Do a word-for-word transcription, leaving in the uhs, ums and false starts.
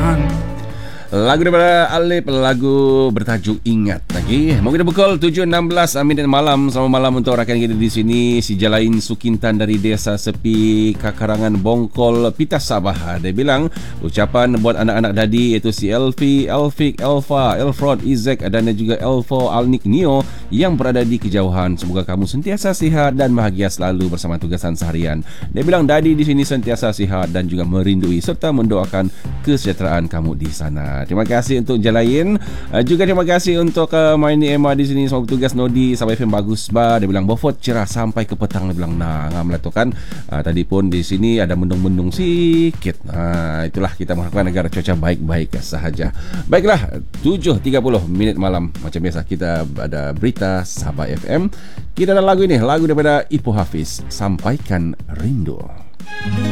Tuhan. Lagu daripada Alip, lagu bertajuk Ingat lagi. Mungkin pukul tujuh enam belas minit malam. Selamat malam untuk rakan kita di sini, si Jalain Sukintan dari Desa Sepi, Kakarangan Bongkol, Pita Sabah. Dia bilang ucapan buat anak-anak dadi iaitu si Elfi, Elfik, Elfa, Elfrod, Izek dan juga Elfo, Alnik, Neo yang berada di kejauhan. Semoga kamu sentiasa sihat dan bahagia selalu bersama tugasan seharian. Dia bilang dadi di sini sentiasa sihat dan juga merindui serta mendoakan kesejahteraan kamu di sana. Terima kasih untuk Jalain. Uh, juga terima kasih untuk uh, Maini Emma di sini, semua petugas Nodi sampai F M bagus ba. Dia bilang bofot cerah sampai ke petang. Dia bilang nah ngam lah tu kan. Uh, tadi pun di sini ada mendung-mendung sikit. Uh, itulah kita mengharapkan agar cuaca baik-baik sahaja. Baiklah, tujuh tiga puluh minit malam macam biasa kita ada berita Sabah F M. Kita ada lagu ini, lagu daripada Ipoh Hafiz, Sampaikan Rindu.